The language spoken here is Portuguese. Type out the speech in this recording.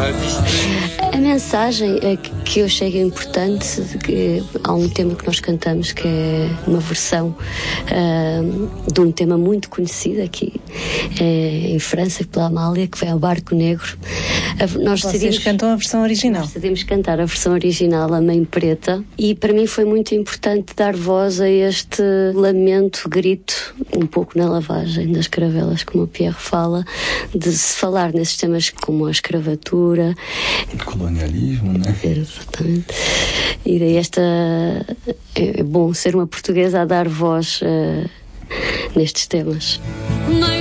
A mensagem que eu achei importante, que há um tema que nós cantamos que é uma versão de um tema muito conhecido aqui em França, pela Amália, que vem ao Barco Negro. Vocês cantam a versão original? Nós decidimos cantar a versão original, a Mãe Preta, e para mim foi muito importante dar voz a este lamento, grito, um pouco na lavagem das caravelas, como o Pierre fala, de se falar nesses temas como a escravatura, o colonialismo, né? Exatamente. E daí é bom ser uma portuguesa a dar voz nestes temas.